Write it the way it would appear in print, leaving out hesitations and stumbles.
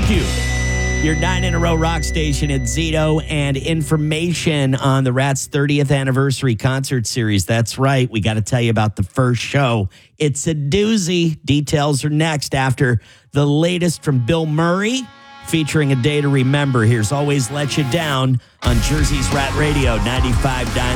you. Your 9 in a row rock station at Zito, and information on the Rats 30th anniversary concert series. That's right. We got to tell you about the first show. It's a doozy. Details are next after the latest from Bill Murray, featuring A Day to Remember. Here's Always Let You Down on Jersey's Rat Radio 95.9